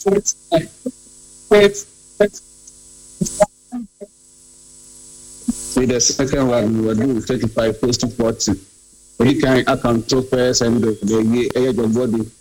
With the second one, we were doing 35 close to 40. We can account to first and the age of body.